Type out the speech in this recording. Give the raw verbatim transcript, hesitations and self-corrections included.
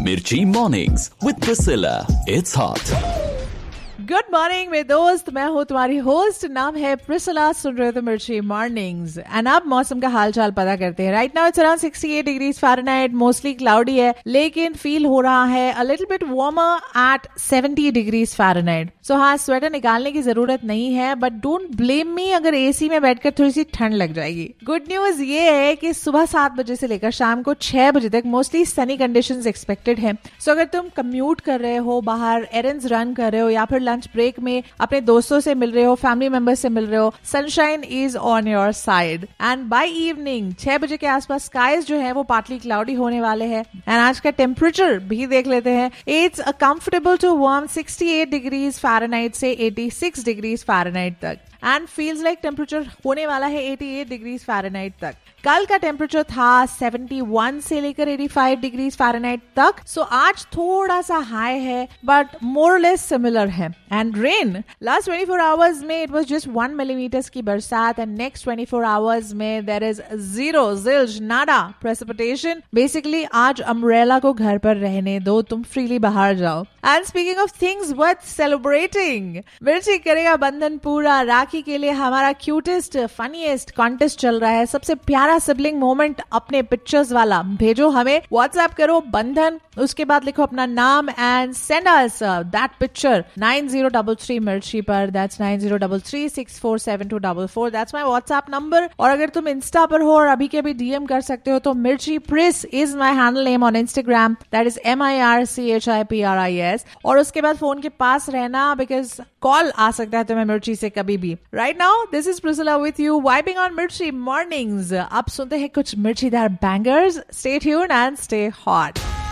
Mirchi Mornings with Priscilla. It's hot. Good morning मेरे दोस्त, मैं हूँ तुम्हारी होस्ट, नाम है प्रिसिला, सुन रहे हो तो मिर्ची मॉर्निंग्स। एंड अब मौसम का हाल चाल पता करते हैं। Right now it's around sixty eight degrees Fahrenheit, mostly cloudy है, लेकिन फील हो रहा है a little bit warmer eight seventy degrees Fahrenheit. सो हाँ, स्वेटर निकालने की जरूरत नहीं है, बट डोंट ब्लेम मी अगर एसी में बैठकर थोड़ी सी ठंड लग जाएगी। गुड न्यूज ये है कि सुबह सात बजे से लेकर शाम को छह बजे तक मोस्टली सनी कंडीशंस एक्सपेक्टेड है। सो अगर तुम कम्यूट कर रहे हो, बाहर एरेंड्स रन कर रहे हो, या फिर लंच ब्रेक में अपने दोस्तों से मिल रहे हो, फैमिली मेंबर्स से मिल रहे हो, sunshine is on your side. And by evening छह बजे के आसपास स्काईज जो है वो पार्टली क्लाउडी होने वाले हैं। एंड आज का टेम्परेचर भी देख लेते हैं। It's a comfortable to warm sixty eight degrees Fahrenheit से एटी सिक्स डिग्रीज फ़ारेनहाइट तक, एंड फील्स लाइक टेम्परेचर होने वाला है एटी एट डिग्रीज फ़ारेनहाइट तक। कल का टेम्परेचर था सेवेंटी वन से लेकर एटी फाइव डिग्रीज फ़ारेनहाइट तक। सो so, आज थोड़ा सा हाई है, बट मोर लेस सिमिलर है। And rain last twenty four hours में it was just one millimetres की बरसात, and next twenty four hours में there is zero जिल्ज Nada precipitation. Basically आज अम्ब्रेला को घर पर रहने दो, तुम फ्रीली बाहर जाओ। And speaking of things worth celebrating, मिर्ची करेगा बंधन पूरा। राखी के लिए हमारा क्यूटेस्ट फनीएस्ट कॉन्टेस्ट चल रहा है। सबसे प्यारा सिबलिंग मोमेंट अपने पिक्चर्स वाला भेजो हमें, व्हाट्सएप करो बंधन, उसके बाद लिखो अपना नाम and send us that picture nine zero double three मिर्ची पर। That's nine zero double three six four seven to double four. That's my WhatsApp number. और अगर तुम इंस्टा पर हो और अभी के भी डीएम कर सकते हो तो मिर्ची प्रिस is my handle name on Instagram. That is M I R C H I P R I S. और उसके बाद फोन के पास रहना, बिकॉज कॉल आ सकता है तुम्हें मिर्ची से कभी भी। Right now this is Priscilla with you vibing on मिर्ची मॉर्निंग्स। अब सुनते हैं कुछ मिर्चीदार bangers. Stay tuned and stay hot.